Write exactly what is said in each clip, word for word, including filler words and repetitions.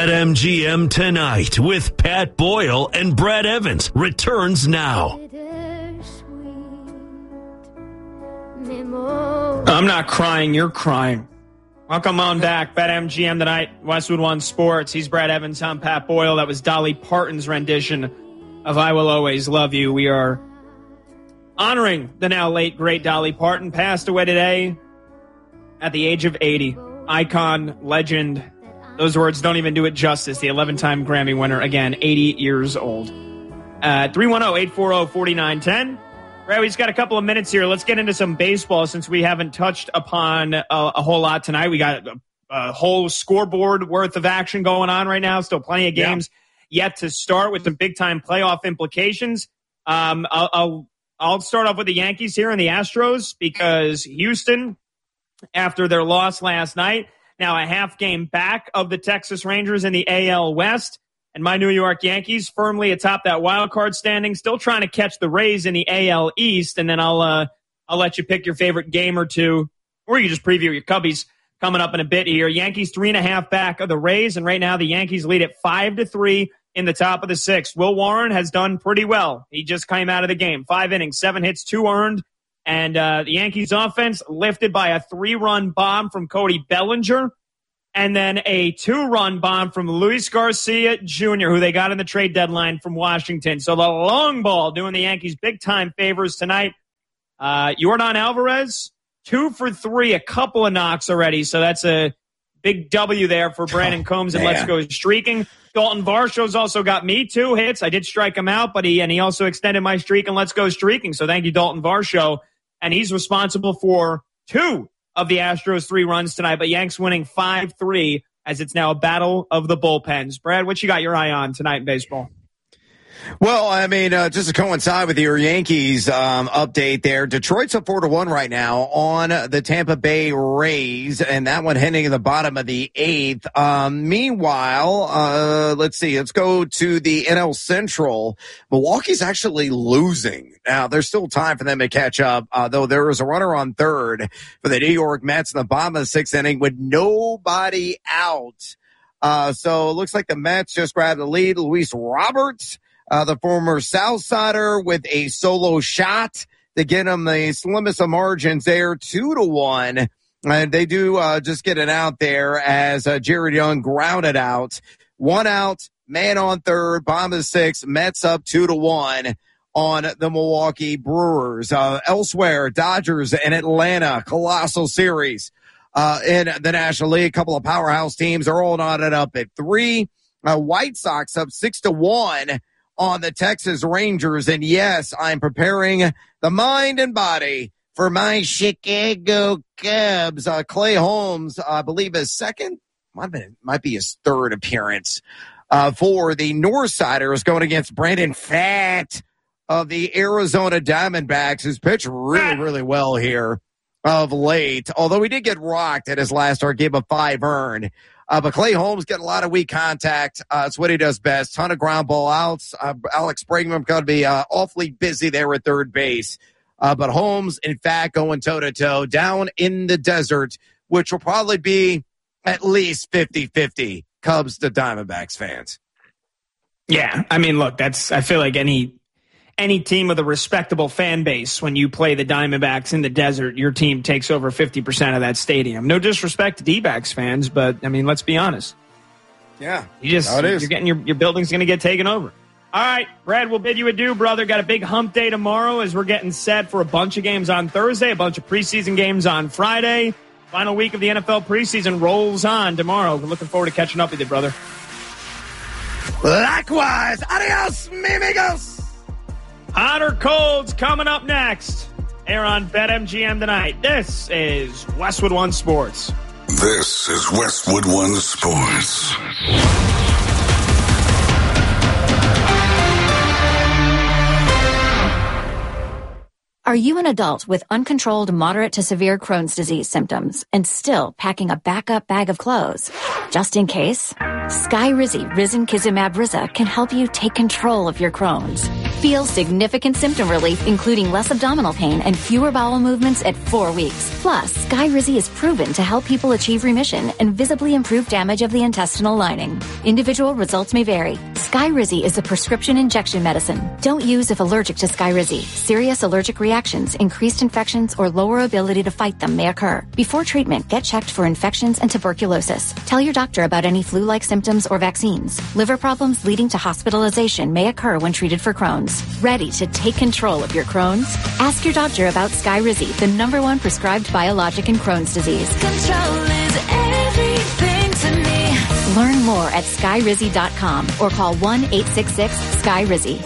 BetMGM Tonight with Pat Boyle and Brad Evans returns now. I'm not crying, you're crying. Welcome on back. BetMGM Tonight, Westwood One Sports. He's Brad Evans, I'm Pat Boyle. That was Dolly Parton's rendition of I Will Always Love You. We are honoring the now late, great Dolly Parton. Passed away today at the age of eighty. Icon, legend. Those words don't even do it justice. The eleven-time Grammy winner, again, eighty years old. Uh, three one zero, eight four zero, four nine one zero. Brad, we just got a couple of minutes here. Let's get into some baseball since we haven't touched upon a, a whole lot tonight. We got a, a whole scoreboard worth of action going on right now. Still plenty of games yeah. yet to start with some big-time playoff implications. Um, I'll, I'll, I'll start off with the Yankees here and the Astros because Houston, after their loss last night, now a half game back of the Texas Rangers in the A L West. And my New York Yankees firmly atop that wild card standing, still trying to catch the Rays in the A L East. And then I'll uh, I'll let you pick your favorite game or two, or you just preview your Cubbies coming up in a bit here. Yankees three and a half back of the Rays, and right now the Yankees lead at five to three in the top of the sixth. Will Warren has done pretty well. He just came out of the game, five innings, seven hits, two earned, and uh, the Yankees offense lifted by a three-run bomb from Cody Bellinger. And then a two-run bomb from Luis Garcia Junior, who they got in the trade deadline from Washington. So the long ball doing the Yankees big-time favors tonight. Uh, Yordan Alvarez, two for three, a couple of knocks already. So that's a big W there for Brandon Combs, and Man. let's go streaking. Dalton Varsho's also got me two hits. I did strike him out, but he and he also extended my streak, and let's go streaking. So thank you, Dalton Varsho. And he's responsible for two of the Astros three runs tonight, but Yanks winning five three as it's now a battle of the bullpens. Brad, what you got your eye on tonight in baseball? Well, I mean, uh, just to coincide with your Yankees um, update there, Detroit's up four to one right now on the Tampa Bay Rays, and that one heading in the bottom of the eighth. Um, meanwhile, uh, let's see, let's go to the N L Central. Milwaukee's actually losing. Now, there's still time for them to catch up, uh, though there is a runner on third for the New York Mets in the bottom of the sixth inning with nobody out. Uh, so it looks like the Mets just grabbed the lead. Luis Roberts, Uh, the former Southsider, with a solo shot to get him the slimmest of margins there, two to one. And they do uh, just get it out there as uh, Jared Young grounded out. One out, man on third, bottom of the sixth, Mets up two to one on the Milwaukee Brewers. Uh, elsewhere, Dodgers and Atlanta, colossal series uh, in the National League. A couple of powerhouse teams are all knotted up at three. Uh, White Sox up six to one on the Texas Rangers. And yes, I'm preparing the mind and body for my Chicago Cubs. Uh, Clay Holmes, I believe his second, might be, might be his third appearance uh, for the Northsiders going against Brandon Pfaadt of the Arizona Diamondbacks, who's pitched really, really well here of late. Although he did get rocked at his last start, gave a five earned. Uh, but Clay Holmes getting a lot of weak contact. Uh, it's what he does best. Ton of ground ball outs. Uh, Alex Bregman going to be uh, awfully busy there at third base. Uh, but Holmes, in fact, going toe-to-toe down in the desert, which will probably be at least fifty-fifty Cubs to Diamondbacks fans. Yeah, I mean, look, that's I feel like any any team with a respectable fan base, when you play the Diamondbacks in the desert, your team takes over fifty percent of that stadium. No disrespect to D-backs fans, but, I mean, let's be honest. Yeah, you just, it is. You're getting your, your building's going to get taken over. All right, Brad, we'll bid you adieu, brother. Got a big hump day tomorrow as we're getting set for a bunch of games on Thursday, a bunch of preseason games on Friday. Final week of the N F L preseason rolls on tomorrow. We're looking forward to catching up with you, brother. Likewise. Adios, mi amigos. Hot or cold's coming up next. Here on BetMGM tonight. This is Westwood One Sports. This is Westwood One Sports. Are you an adult with uncontrolled moderate to severe Crohn's disease symptoms and still packing a backup bag of clothes? Just in case, Skyrizi Risankizumab Riza can help you take control of your Crohn's. Feel significant symptom relief, including less abdominal pain and fewer bowel movements at four weeks. Plus, Skyrizi is proven to help people achieve remission and visibly improve damage of the intestinal lining. Individual results may vary. Skyrizi is a prescription injection medicine. Don't use if allergic to Skyrizi. Serious allergic reactions, increased infections, or lower ability to fight them may occur. Before treatment, get checked for infections and tuberculosis. Tell your doctor about any flu-like symptoms or vaccines. Liver problems leading to hospitalization may occur when treated for Crohn's. Ready to take control of your Crohn's? Ask your doctor about Skyrizi, the number one prescribed biologic in Crohn's disease. Control is everything to me. Learn more at skyrizi dot com or call one eight six six Skyrizi.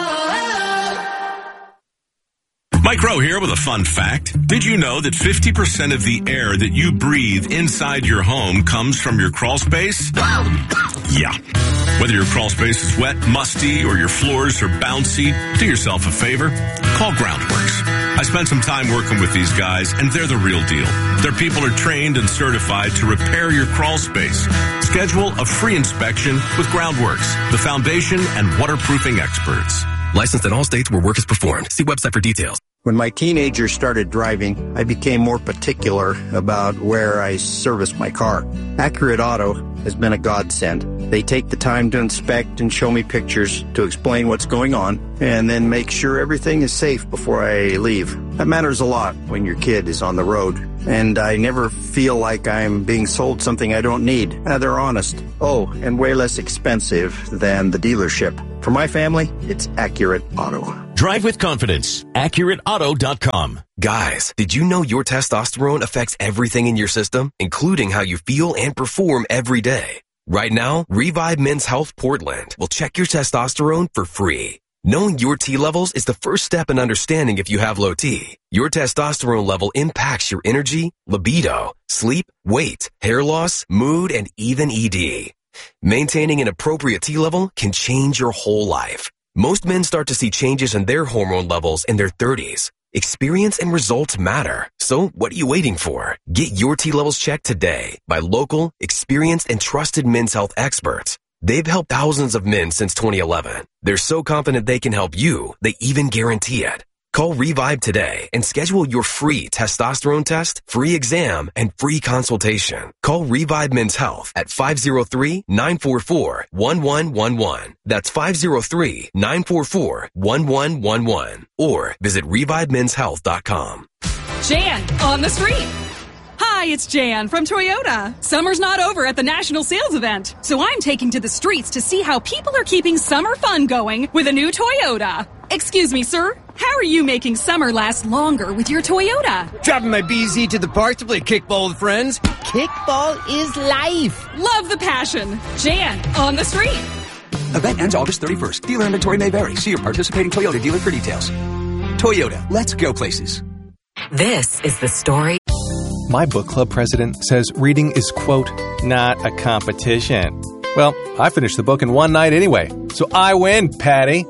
Mike Rowe here with a fun fact. Did you know that fifty percent of the air that you breathe inside your home comes from your crawl space? Yeah. Whether your crawl space is wet, musty, or your floors are bouncy, do yourself a favor. Call Groundworks. I spent some time working with these guys, and they're the real deal. Their people are trained and certified to repair your crawl space. Schedule a free inspection with Groundworks, the foundation and waterproofing experts. Licensed in all states where work is performed. See website for details. When my teenagers started driving, I became more particular about where I service my car. Accurate Auto has been a godsend. They take the time to inspect and show me pictures to explain what's going on, and then make sure everything is safe before I leave. That matters a lot when your kid is on the road, and I never feel like I'm being sold something I don't need. Uh, they're honest. Oh, and way less expensive than the dealership. For my family, it's Accurate Auto. Drive with confidence. Accurate Auto dot com. Guys, did you know your testosterone affects everything in your system, including how you feel and perform every day? Right now, Revive Men's Health Portland will check your testosterone for free. Knowing your T levels is the first step in understanding if you have low T. Your testosterone level impacts your energy, libido, sleep, weight, hair loss, mood, and even E D. Maintaining an appropriate T level can change your whole life. Most men start to see changes in their hormone levels in their thirties. Experience and results matter. So what are you waiting for? Get your T levels checked today by local, experienced, and trusted men's health experts. They've helped thousands of men since twenty eleven. They're so confident they can help you, they even guarantee it. Call Revive today and schedule your free testosterone test, free exam, and free consultation. Call Revive Men's Health at five oh three, nine four four, one one one one. That's five oh three, nine four four, one one one one. Or visit revive men's health dot com. Jan on the street. Hi, it's Jan from Toyota. Summer's not over at the National Sales Event, so I'm taking to the streets to see how people are keeping summer fun going with a new Toyota. Excuse me, sir. How are you making summer last longer with your Toyota? Driving my B Z to the park to play kickball with friends. Kickball is life. Love the passion. Jan on the street. Event ends August thirty-first. Dealer inventory may vary. See your participating Toyota dealer for details. Toyota, let's go places. This is the story. My book club president says reading is, quote, not a competition. Well, I finished the book in one night anyway, so I win, Patty.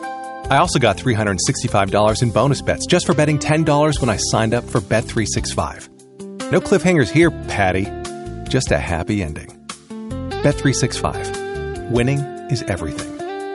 I also got three hundred sixty-five dollars in bonus bets just for betting ten dollars when I signed up for Bet three sixty-five. No cliffhangers here, Patty. Just a happy ending. Bet three sixty-five. Winning is everything.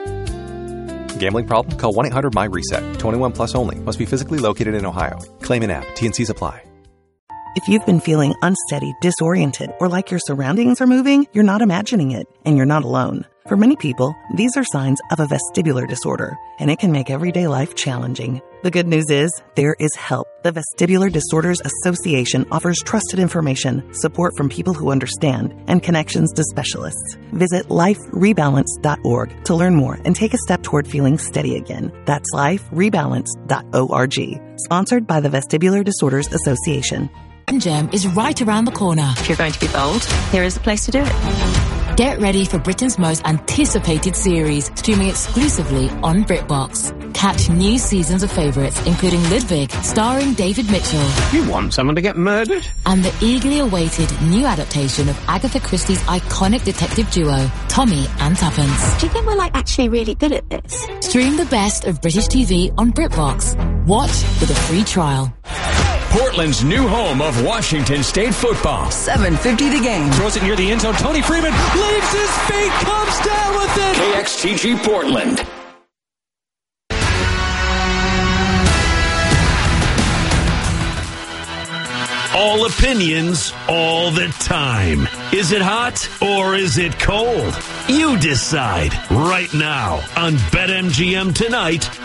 Gambling problem? Call one eight hundred M Y RESET. twenty-one plus only. Must be physically located in Ohio. Claim in app. T and C's apply. If you've been feeling unsteady, disoriented, or like your surroundings are moving, you're not imagining it, and you're not alone. For many people, these are signs of a vestibular disorder, and it can make everyday life challenging. The good news is, there is help. The Vestibular Disorders Association offers trusted information, support from people who understand, and connections to specialists. Visit life rebalance dot org to learn more and take a step toward feeling steady again. That's life rebalance dot org. Sponsored by the Vestibular Disorders Association. Gem is right around the corner. If you're going to be bold, here is the place to do it. Get ready for Britain's most anticipated series, streaming exclusively on BritBox. Catch new seasons of favourites, including Ludwig, starring David Mitchell. You want someone to get murdered? And the eagerly awaited new adaptation of Agatha Christie's iconic detective duo, Tommy and Tuppence. Do you think we're like actually really good at this? Stream the best of British T V on BritBox. Watch with a free trial. Portland's new home of Washington State football. seven fifty the game. Throws it near the end zone. Tony Freeman leaves his feet, comes down with it. K X T G Portland. all opinions, all the time. Is it hot or is it cold? You decide right now on BetMGM Tonight